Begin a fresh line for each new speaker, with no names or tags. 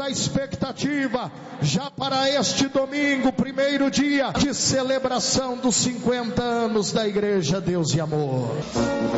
na expectativa, já para este domingo, primeiro dia de celebração dos 50 anos da Igreja Deus e Amor.